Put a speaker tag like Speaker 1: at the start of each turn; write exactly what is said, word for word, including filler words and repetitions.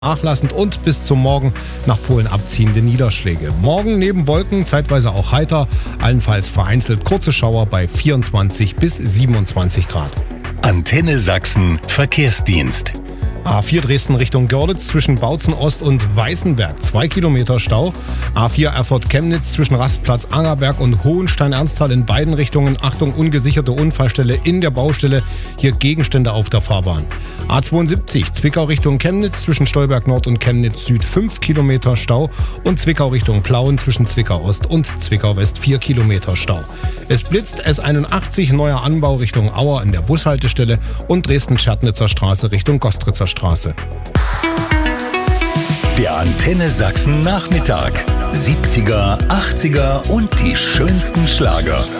Speaker 1: Nachlassend und bis zum Morgen nach Polen abziehende Niederschläge. Morgen neben Wolken zeitweise auch heiter, allenfalls vereinzelt kurze Schauer bei vierundzwanzig bis siebenundzwanzig Grad.
Speaker 2: Antenne Sachsen Verkehrsdienst.
Speaker 1: A vier Dresden Richtung Görlitz zwischen Bautzen Ost und Weißenberg, zwei Kilometer Stau. A vier Erfurt-Chemnitz zwischen Rastplatz Angerberg und Hohenstein-Ernsthal in beiden Richtungen. Achtung, ungesicherte Unfallstelle in der Baustelle. Hier Gegenstände auf der Fahrbahn. A zweiundsiebzig Zwickau Richtung Chemnitz zwischen Stolberg Nord und Chemnitz Süd fünf Kilometer Stau. Und Zwickau Richtung Plauen zwischen Zwickau Ost und Zwickau West vier Kilometer Stau. Es blitzt S einundachtzig neuer Anbau Richtung Auer in der Bushaltestelle und Dresden-Schärtnitzer Straße Richtung Gostritzer Straße.
Speaker 2: Der Antenne Sachsen Nachmittag. siebziger, achtziger und die schönsten Schlager.